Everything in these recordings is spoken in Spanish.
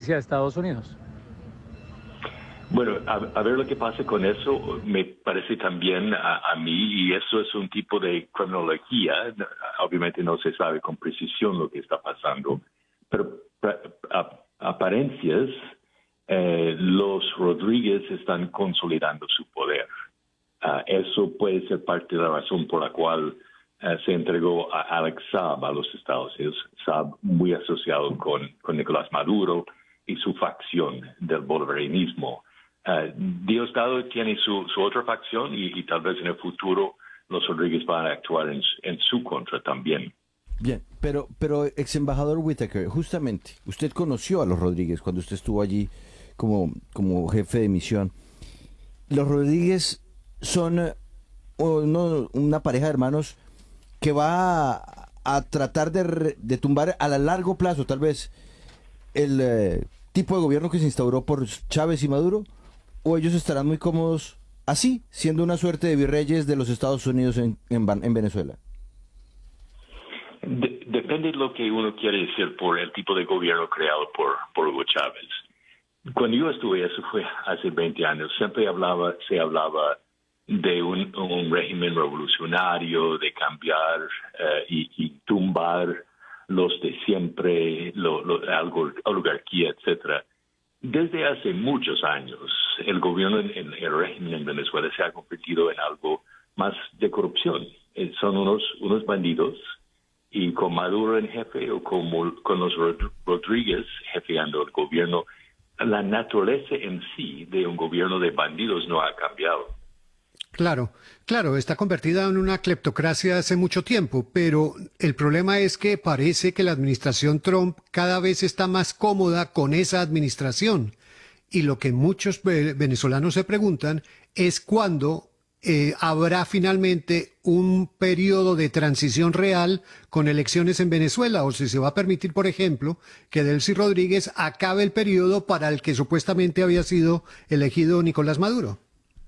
injerencia de Estados Unidos? Bueno, a ver lo que pasa con eso, me parece también a mí, y eso es un tipo de cronología, obviamente no se sabe con precisión lo que está pasando, pero apariencias, los Rodríguez están consolidando su poder. Eso puede ser parte de la razón por la cual se entregó a Alex Saab a los Estados Unidos. Saab muy asociado con Nicolás Maduro y su facción del bolivarianismo. Diosdado tiene su otra facción y tal vez en el futuro los Rodríguez van a actuar en su contra también. Bien, pero ex embajador Whitaker, justamente, usted conoció a los Rodríguez cuando usted estuvo allí como jefe de misión. Los Rodríguez son una pareja de hermanos que va a tratar de tumbar a largo plazo, tal vez, el tipo de gobierno que se instauró por Chávez y Maduro, o ellos estarán muy cómodos así, siendo una suerte de virreyes de los Estados Unidos en Venezuela. Depende de lo que uno quiere decir por el tipo de gobierno creado por Hugo Chávez. Cuando yo estuve, eso fue hace 20 años, siempre se hablaba de un régimen revolucionario, de cambiar y tumbar los de siempre, la oligarquía, etcétera. Desde hace muchos años, el gobierno, el régimen en Venezuela se ha convertido en algo más de corrupción. Son unos bandidos, y con Maduro en jefe o con los Rodríguez jefeando el gobierno, la naturaleza en sí de un gobierno de bandidos no ha cambiado. Claro, está convertida en una cleptocracia hace mucho tiempo, pero el problema es que parece que la administración Trump cada vez está más cómoda con esa administración. Y lo que muchos venezolanos se preguntan es cuándo habrá finalmente un periodo de transición real con elecciones en Venezuela, o si se va a permitir, por ejemplo, que Delcy Rodríguez acabe el periodo para el que supuestamente había sido elegido Nicolás Maduro.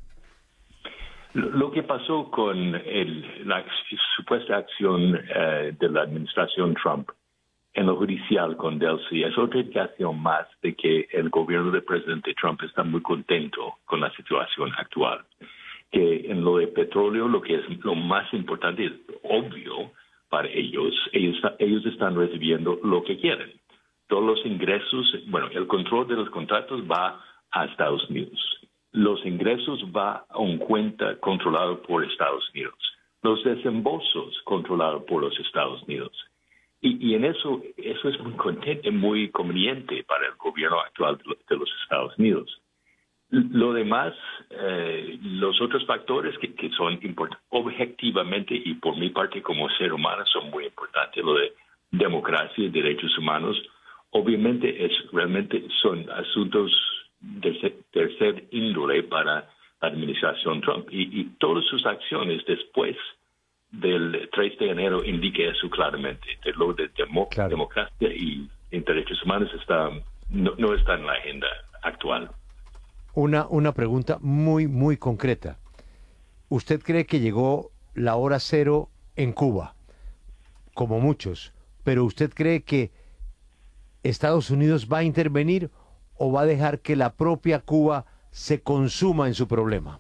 Lo que pasó con la supuesta acción de la administración Trump en lo judicial con Delcy es otra indicación más de que el gobierno del presidente Trump está muy contento con la situación actual. Que en lo de petróleo, lo que es lo más importante es obvio para ellos están recibiendo lo que quieren. Todos los ingresos, bueno, el control de los contratos va a Estados Unidos. Los ingresos va a una cuenta controlada por Estados Unidos. Los desembolsos controlados por los Estados Unidos. Y en eso es muy conveniente para el gobierno actual de los Estados Unidos. Lo demás, los otros factores que son importantes, objetivamente y por mi parte como ser humano son muy importantes. Lo de democracia y derechos humanos, obviamente realmente son asuntos de tercer índole para la administración Trump. Y todas sus acciones después del 3 de enero indica eso claramente. Lo de democracia y derechos humanos no está en la agenda actual. Una pregunta muy concreta. ¿Usted cree que llegó la hora cero en Cuba? Como muchos. ¿Pero usted cree que Estados Unidos va a intervenir o va a dejar que la propia Cuba se consuma en su problema?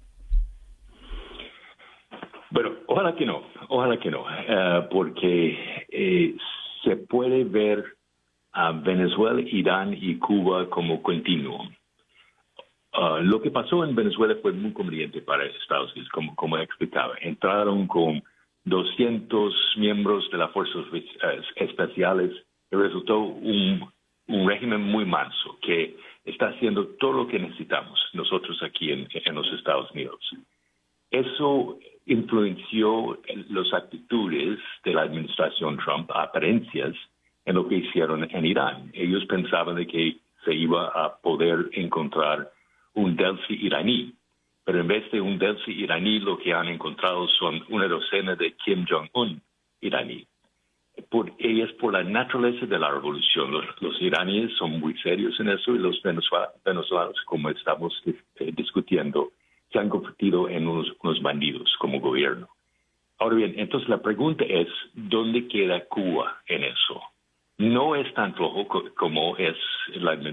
Bueno, ojalá que no, porque se puede ver a Venezuela, Irán y Cuba como continuo. Lo que pasó en Venezuela fue muy conveniente para Estados Unidos, como explicaba. Entraron con 200 miembros de las fuerzas especiales y resultó un régimen muy manso que está haciendo todo lo que necesitamos nosotros aquí en los Estados Unidos. Eso influenció las actitudes de la administración Trump, apariencias, en lo que hicieron en Irán. Ellos pensaban de que se iba a poder encontrar un Delcy iraní, pero en vez de un Delcy iraní lo que han encontrado son una docena de Kim Jong-un iraní. Y es por la naturaleza de la revolución. Los iraníes son muy serios en eso y los venezolanos, como estamos discutiendo, se han convertido en unos bandidos como gobierno. Ahora bien, entonces la pregunta es, ¿dónde queda Cuba en eso? No es tan flojo como es la